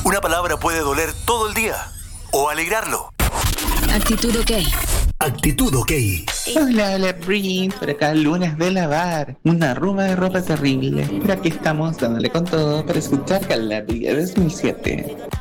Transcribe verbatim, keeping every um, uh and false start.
Una palabra puede doler todo el día o alegrarlo. Actitud OK. Actitud OK. Hola, hola, Brin. Por acá, lunes de lavar. Una ruma de ropa terrible. Pero aquí estamos dándole con todo para escuchar Calabria dos mil siete.